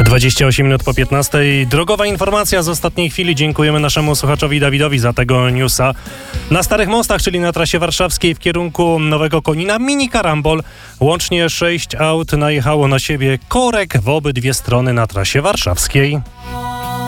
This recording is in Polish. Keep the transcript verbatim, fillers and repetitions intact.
dwadzieścia osiem minut po piętnastej. Drogowa informacja z ostatniej chwili. Dziękujemy naszemu słuchaczowi Dawidowi za tego newsa. Na Starych Mostach, czyli na trasie warszawskiej w kierunku Nowego Konina, mini karambol. Łącznie sześć aut najechało na siebie korek w obydwie strony na trasie warszawskiej.